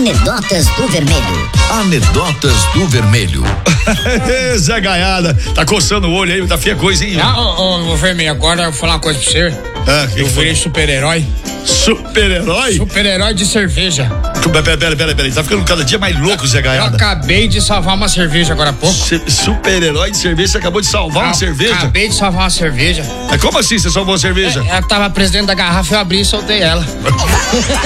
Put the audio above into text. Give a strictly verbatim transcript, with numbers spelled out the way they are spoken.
Anedotas do Vermelho. Anedotas do Vermelho. Zé Gaiada, tá coçando o olho aí, tá feia coisa, hein? Ah, ô, ô, Vermelho, agora eu vou falar uma coisa pra você. Ah, que eu que virei super-herói. Super-herói? Super-herói de cerveja. Pera, pera, pera, pera, tá ficando cada dia mais louco, Zé Eu Gaiada. acabei de salvar uma cerveja agora há pouco. Super-herói de cerveja, você acabou de salvar uma Eu cerveja? Acabei de salvar uma cerveja. Mas como assim você salvou a cerveja? Ela tava presente da garrafa, eu abri e soltei ela.